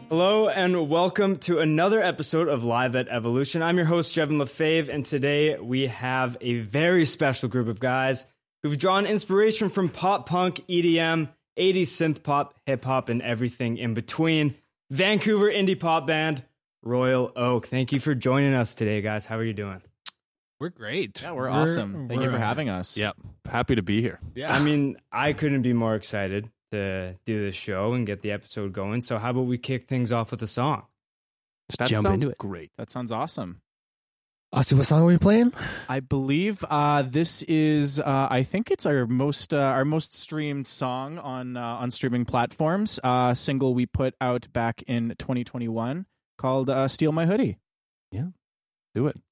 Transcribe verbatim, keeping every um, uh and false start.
Hello and welcome to another episode of Live at Evolution. I'm your host, Jevin Lefebvre, and today we have a very special group of guys who've drawn inspiration from pop punk, E D M, eighties synth pop, hip hop, and everything in between. Vancouver indie pop band, Royal Oak. Thank you for joining us today, guys. How are you doing? We're great. Yeah, we're, we're awesome. Thank we're, you for having us. Yep. Happy to be here. Yeah. I mean, I couldn't be more excited to do this show and get the episode going. So how about we kick things off with a song? Just that jump sounds into it. Great. That sounds awesome. Austin, what song are we playing? I believe uh, this is. Uh, I think it's our most uh, our most streamed song on uh, on streaming platforms. Uh, single we put out back in twenty twenty-one called uh, "Steal My Hoodie." Yeah, do it.